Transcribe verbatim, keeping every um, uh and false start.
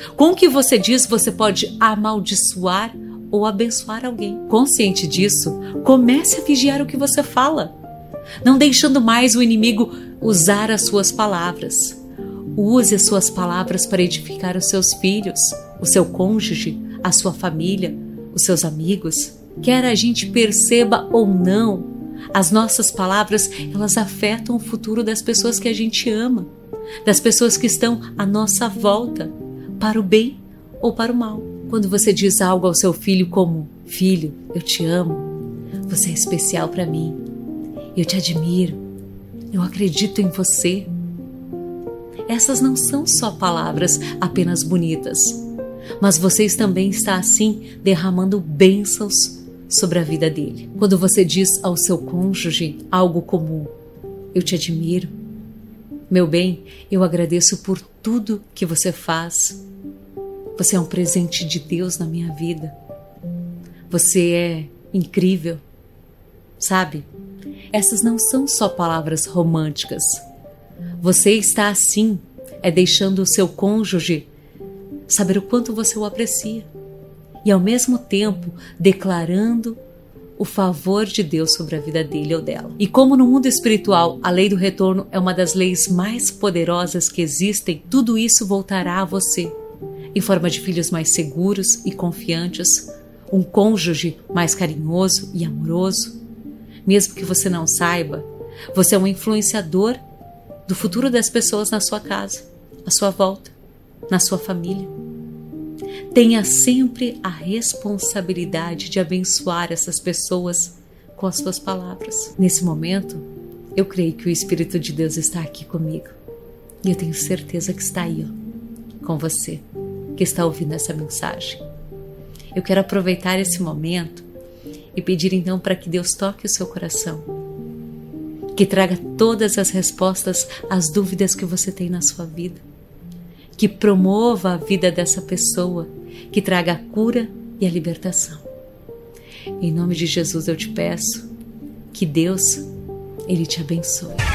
Com o que você diz, você pode amaldiçoar ou abençoar alguém. Consciente disso, comece a vigiar o que você fala, não deixando mais o inimigo usar as suas palavras. Use as suas palavras para edificar os seus filhos, o seu cônjuge, a sua família, os seus amigos. Quer a gente perceba ou não, as nossas palavras, elas afetam o futuro das pessoas que a gente ama, das pessoas que estão à nossa volta, para o bem ou para o mal. Quando você diz algo ao seu filho como: filho, eu te amo, você é especial para mim, eu te admiro, eu acredito em você. Essas não são só palavras apenas bonitas, mas vocês também está assim derramando bênçãos sobre a vida dele. Quando você diz ao seu cônjuge algo como: eu te admiro, meu bem, eu agradeço por tudo que você faz. Você é um presente de Deus na minha vida. Você é incrível. Sabe? Essas não são só palavras românticas. Você está assim, é deixando o seu cônjuge saber o quanto você o aprecia e ao mesmo tempo declarando o favor de Deus sobre a vida dele ou dela. E como no mundo espiritual a lei do retorno é uma das leis mais poderosas que existem, tudo isso voltará a você em forma de filhos mais seguros e confiantes, um cônjuge mais carinhoso e amoroso. Mesmo que você não saiba, você é um influenciador do futuro das pessoas na sua casa, à sua volta, na sua família. Tenha sempre a responsabilidade de abençoar essas pessoas com as suas palavras. Nesse momento, eu creio que o Espírito de Deus está aqui comigo. E eu tenho certeza que está aí, ó, com você, que está ouvindo essa mensagem. Eu quero aproveitar esse momento e pedir então para que Deus toque o seu coração, que traga todas as respostas às dúvidas que você tem na sua vida, que promova a vida dessa pessoa, que traga a cura e a libertação. Em nome de Jesus eu te peço que Deus, Ele te abençoe.